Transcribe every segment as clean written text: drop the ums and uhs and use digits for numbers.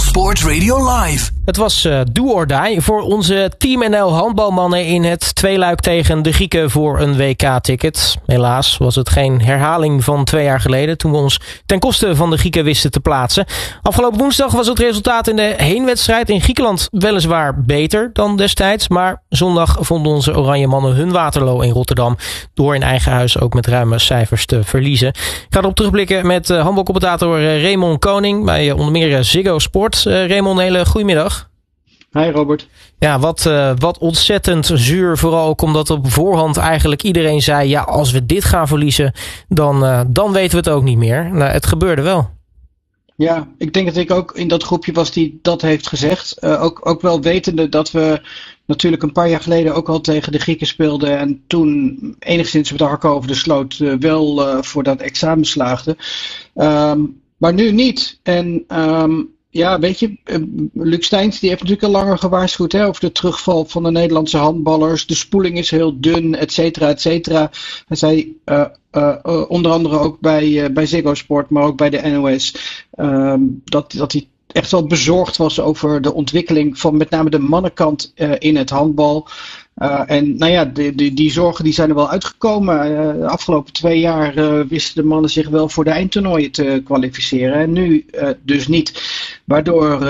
Sport Radio Live. Het was do or die voor onze Team NL handbalmannen in het tweeluik tegen de Grieken voor een WK-ticket. Helaas was het geen herhaling van 2 jaar geleden toen we ons ten koste van de Grieken wisten te plaatsen. Afgelopen woensdag was het resultaat in de heenwedstrijd in Griekenland weliswaar beter dan destijds. Maar zondag vonden onze oranje mannen hun Waterloo in Rotterdam door in eigen huis ook met ruime cijfers te verliezen. Ik ga erop terugblikken met handbalcommentator Raymond Koning bij onder meer Ziggo Sport. Raymond, een hele goedemiddag. Hi Robert. Ja, wat ontzettend zuur. Vooral ook omdat op voorhand eigenlijk iedereen zei, ja, als we dit gaan verliezen, dan weten we het ook niet meer. Nou, het gebeurde wel. Ja, ik denk dat ik ook in dat groepje was die dat heeft gezegd. Ook wel wetende dat we natuurlijk een paar jaar geleden ook al tegen de Grieken speelden. En toen enigszins met de hakken over de sloot wel voor dat examen slaagden. Maar nu niet. En ja, weet je, Luc Steins die heeft natuurlijk al langer gewaarschuwd over de terugval van de Nederlandse handballers. De spoeling is heel dun, et cetera, et cetera. Hij zei onder andere ook bij Ziggo Sport, maar ook bij de NOS, dat hij echt wel bezorgd was over de ontwikkeling van met name de mannenkant in het handbal. En nou ja, die zorgen die zijn er wel uitgekomen. De afgelopen 2 jaar wisten de mannen zich wel voor de eindtoernooien te kwalificeren. En nu dus niet. Waardoor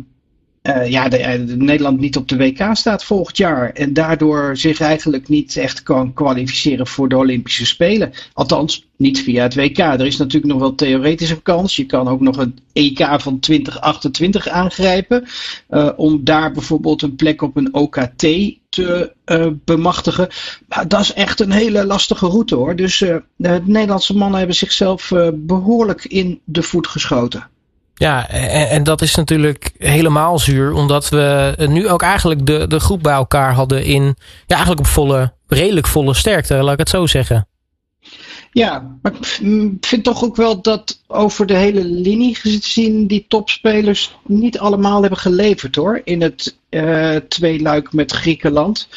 Nederland niet op de WK staat volgend jaar. En daardoor zich eigenlijk niet echt kan kwalificeren voor de Olympische Spelen. Althans, niet via het WK. Er is natuurlijk nog wel theoretisch een kans. Je kan ook nog een EK van 2028 aangrijpen. Om daar bijvoorbeeld een plek op een OKT te bemachtigen. Maar dat is echt een hele lastige route hoor. Dus de Nederlandse mannen hebben zichzelf behoorlijk in de voet geschoten. Ja, en dat is natuurlijk helemaal zuur, omdat we nu ook eigenlijk de groep bij elkaar hadden in, ja, eigenlijk op redelijk volle sterkte, laat ik het zo zeggen. Ja, maar ik vind toch ook wel dat over de hele linie gezien die topspelers niet allemaal hebben geleverd hoor, in het tweeluik met Griekenland.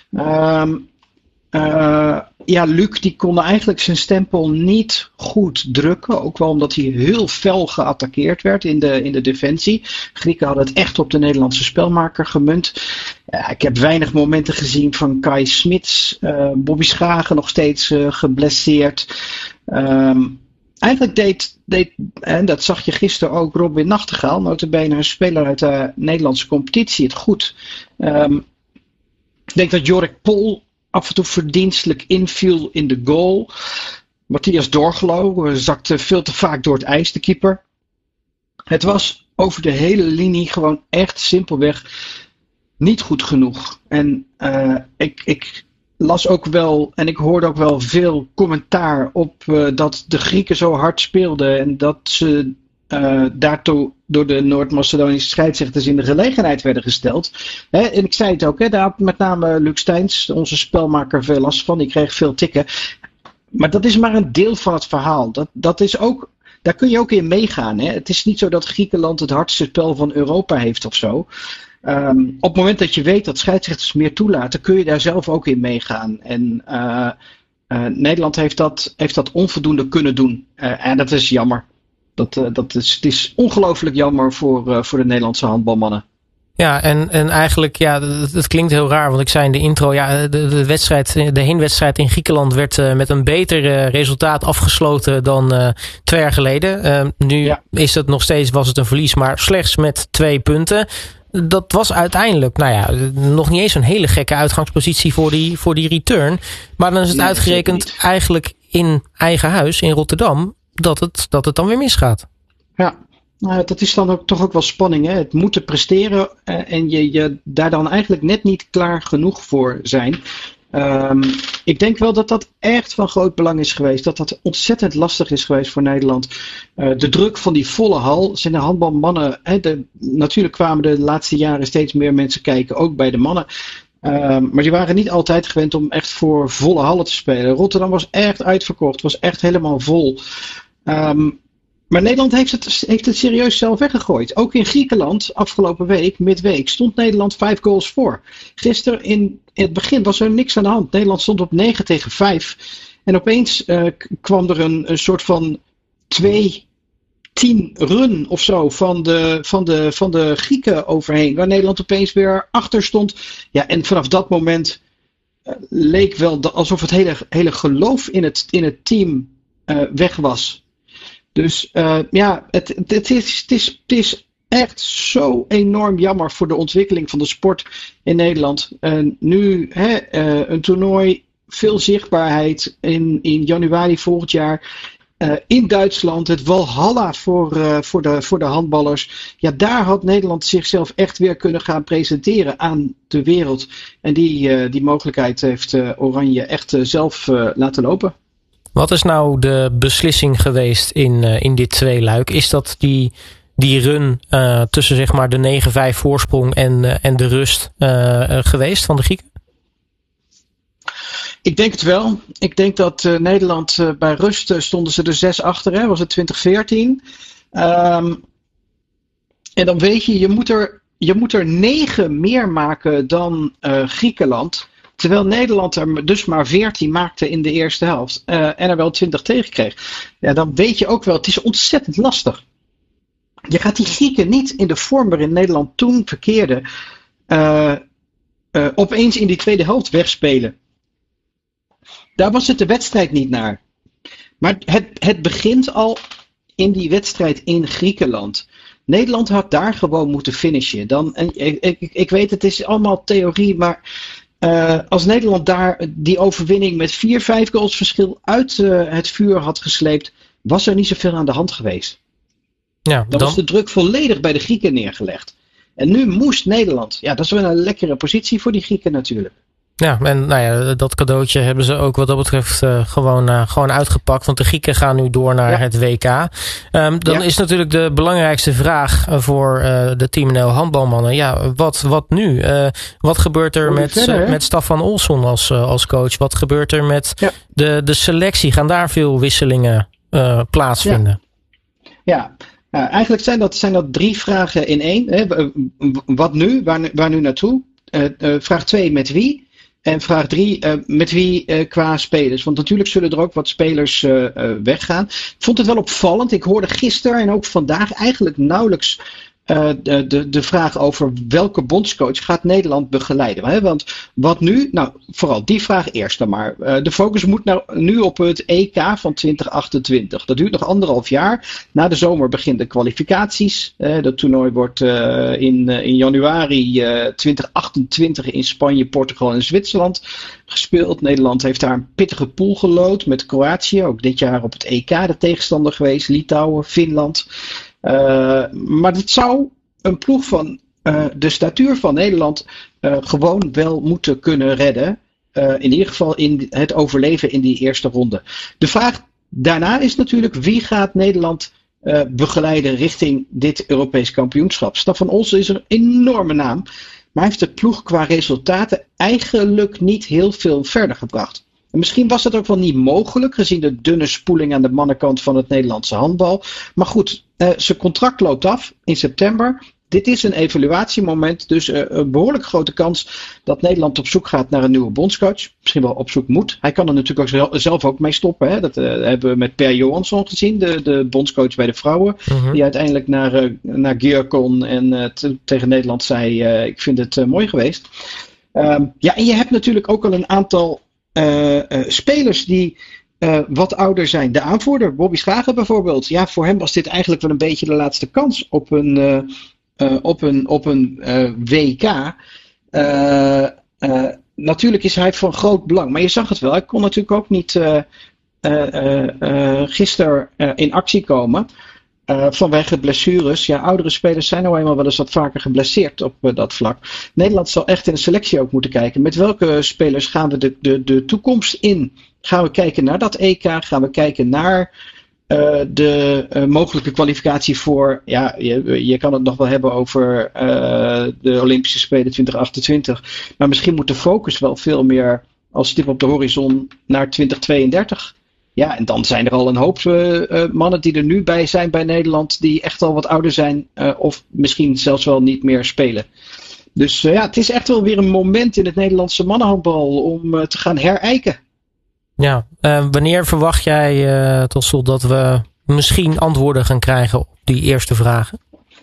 Ja, Luc die kon eigenlijk zijn stempel niet goed drukken. Ook wel omdat hij heel fel geattaqueerd werd in de defensie. Grieken hadden het echt op de Nederlandse spelmaker gemunt. Ik heb weinig momenten gezien van Kai Smits. Bobby Schagen nog steeds geblesseerd. Eigenlijk deed, en dat zag je gisteren ook, Robin Nachtegaal, nota bene een speler uit de Nederlandse competitie, het goed. Ik denk dat Jorik Pol af en toe verdienstelijk inviel in de goal. Matthias Dorgelo zakte veel te vaak door het ijs, de keeper. Het was over de hele linie gewoon echt simpelweg niet goed genoeg. En ik las ook wel en ik hoorde ook wel veel commentaar op dat de Grieken zo hard speelden en dat ze daartoe door de Noord-Macedonische scheidsrechters in de gelegenheid werden gesteld. En ik zei het ook, daar had met name Luc Steins, onze spelmaker, veel last van. Die kreeg veel tikken. Maar dat is maar een deel van het verhaal. Dat is ook, daar kun je ook in meegaan. Hè? Het is niet zo dat Griekenland het hardste spel van Europa heeft of zo. Op het moment dat je weet dat scheidsrechters meer toelaten, kun je daar zelf ook in meegaan. En Nederland heeft dat onvoldoende kunnen doen. En dat is jammer. Het is ongelooflijk jammer voor de Nederlandse handbalmannen. Ja, en eigenlijk, ja, het klinkt heel raar, want ik zei in de intro, ja, de heenwedstrijd in Griekenland werd met een beter resultaat afgesloten dan 2 jaar geleden. Nu was het een verlies, maar slechts met 2 punten. Dat was uiteindelijk, nou ja, nog niet eens een hele gekke uitgangspositie voor die return. Maar dan is het uitgerekend eigenlijk in eigen huis, in Rotterdam, dat het dan weer misgaat. Ja, dat is dan toch ook wel spanning. Hè? Het moeten presteren en je daar dan eigenlijk net niet klaar genoeg voor zijn. Ik denk wel dat echt van groot belang is geweest. Dat ontzettend lastig is geweest voor Nederland. De druk van die volle hal zijn de handbalmannen. Natuurlijk kwamen de laatste jaren steeds meer mensen kijken, ook bij de mannen. Maar die waren niet altijd gewend om echt voor volle hallen te spelen. Rotterdam was echt uitverkocht, was echt helemaal vol. Maar Nederland heeft het serieus zelf weggegooid. Ook in Griekenland, afgelopen week, midweek, stond Nederland 5 goals voor. Gisteren in het begin was er niks aan de hand. Nederland stond op 9-5. En opeens kwam er een soort van 2 10 run of zo van de Grieken overheen. Waar Nederland opeens weer achter stond. Ja, en vanaf dat moment leek wel alsof het hele geloof in het team weg was. Dus het is echt zo enorm jammer voor de ontwikkeling van de sport in Nederland. Nu een toernooi, veel zichtbaarheid in januari volgend jaar. In Duitsland, het Walhalla voor de handballers. Ja, daar had Nederland zichzelf echt weer kunnen gaan presenteren aan de wereld. En die mogelijkheid heeft Oranje echt zelf laten lopen. Wat is nou de beslissing geweest in dit tweeluik? Is dat die run tussen zeg maar de 9-5 voorsprong en de rust geweest van de Grieken? Ik denk het wel. Ik denk dat Nederland bij rust stonden ze er 6 achter. Was het 2014. En dan weet je moet er 9 meer maken dan Griekenland. Terwijl Nederland er dus maar 14 maakte in de eerste helft. En er wel 20 tegen kreeg. Ja, dan weet je ook wel, het is ontzettend lastig. Je gaat die Grieken niet in de vorm waarin Nederland toen verkeerde opeens in die tweede helft wegspelen. Daar was het de wedstrijd niet naar. Maar het begint al in die wedstrijd in Griekenland. Nederland had daar gewoon moeten finishen. Ik weet, het is allemaal theorie, maar als Nederland daar die overwinning met 4-5 goals verschil uit het vuur had gesleept, was er niet zoveel aan de hand geweest. Ja, dan was de druk volledig bij de Grieken neergelegd. En nu moest Nederland. Ja, dat is wel een lekkere positie voor die Grieken natuurlijk. Ja, en dat cadeautje hebben ze ook wat dat betreft gewoon uitgepakt. Want de Grieken gaan nu door naar het WK. Dan is natuurlijk de belangrijkste vraag voor de Team NL handbalmannen. Ja, wat nu? Wat gebeurt er met Staffan Olsson als coach? Wat gebeurt er met de selectie? Gaan daar veel wisselingen plaatsvinden? Ja. Eigenlijk zijn dat 3 vragen in 1. Hè. Wat nu? Waar nu naartoe? Vraag 2, met wie? En vraag 3, met wie qua spelers? Want natuurlijk zullen er ook wat spelers weggaan. Ik vond het wel opvallend. Ik hoorde gisteren en ook vandaag eigenlijk nauwelijks de vraag over welke bondscoach gaat Nederland begeleiden. Hè? Want wat nu? Nou, vooral die vraag eerst dan maar. De focus moet nu op het EK van 2028. Dat duurt nog 1,5 jaar. Na de zomer beginnen de kwalificaties. Dat toernooi wordt in januari 2028 in Spanje, Portugal en Zwitserland gespeeld. Nederland heeft daar een pittige pool gelood met Kroatië. Ook dit jaar op het EK de tegenstander geweest. Litouwen, Finland. Maar het zou een ploeg van de statuur van Nederland gewoon wel moeten kunnen redden. In ieder geval in het overleven in die eerste ronde. De vraag daarna is natuurlijk, wie gaat Nederland begeleiden richting dit Europees kampioenschap? Staffan Olsson is een enorme naam. Maar hij heeft de ploeg qua resultaten eigenlijk niet heel veel verder gebracht. En misschien was dat ook wel niet mogelijk, gezien de dunne spoeling aan de mannenkant van het Nederlandse handbal. Maar goed, zijn contract loopt af in september. Dit is een evaluatiemoment, dus een behoorlijk grote kans dat Nederland op zoek gaat naar een nieuwe bondscoach. Misschien wel op zoek moet. Hij kan er natuurlijk ook zelf ook mee stoppen. Hè? Dat hebben we met Per Johansson gezien, de bondscoach bij de vrouwen. Die uiteindelijk naar Gear kon en tegen Nederland zei, ik vind het mooi geweest. En je hebt natuurlijk ook al een aantal spelers die wat ouder zijn. De aanvoerder, Bobby Schagen bijvoorbeeld. Ja, voor hem was dit eigenlijk wel een beetje de laatste kans op een WK. Natuurlijk is hij van groot belang. Maar je zag het wel. Hij kon natuurlijk ook niet gisteren in actie komen. Vanwege blessures. Ja, oudere spelers zijn nou eenmaal wel eens wat vaker geblesseerd op dat vlak. Nederland zal echt in de selectie ook moeten kijken. Met welke spelers gaan we de toekomst in? Gaan we kijken naar dat EK? Gaan we kijken naar de mogelijke kwalificatie voor... Ja, je kan het nog wel hebben over de Olympische Spelen 2028. Maar misschien moet de focus wel veel meer als stip op de horizon naar 2032. Ja, en dan zijn er al een hoop mannen die er nu bij zijn bij Nederland, die echt al wat ouder zijn of misschien zelfs wel niet meer spelen. Dus het is echt wel weer een moment in het Nederlandse mannenhandbal om te gaan herijken. Ja, wanneer verwacht jij tot slot dat we misschien antwoorden gaan krijgen op die eerste vragen?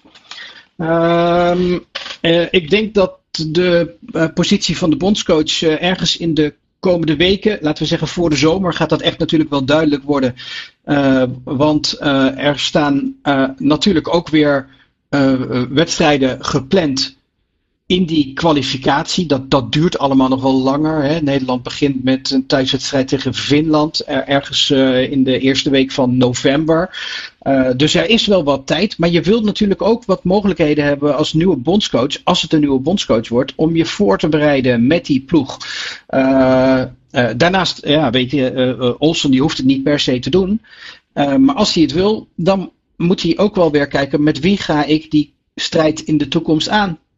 Ik denk dat de positie van de bondscoach ergens in de komende weken, laten we zeggen voor de zomer, gaat dat echt natuurlijk wel duidelijk worden. Want er staan natuurlijk ook weer wedstrijden gepland in die kwalificatie. Dat duurt allemaal nog wel langer. Hè. Nederland begint met een thuiswedstrijd tegen Finland ergens in de eerste week van november. Dus er is wel wat tijd. Maar je wilt natuurlijk ook wat mogelijkheden hebben als nieuwe bondscoach, als het een nieuwe bondscoach wordt, om je voor te bereiden met die ploeg. Daarnaast, weet je, Olsen die hoeft het niet per se te doen. Maar als hij het wil, dan moet hij ook wel weer kijken met wie ga ik die strijd in de toekomst aan.